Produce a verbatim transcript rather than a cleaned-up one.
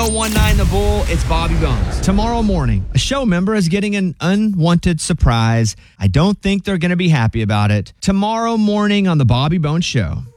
1019 The Bull, it's Bobby Bones. Tomorrow morning, a show member is getting an unwanted surprise. I don't think they're going to be happy about it. Tomorrow morning on The Bobby Bones Show.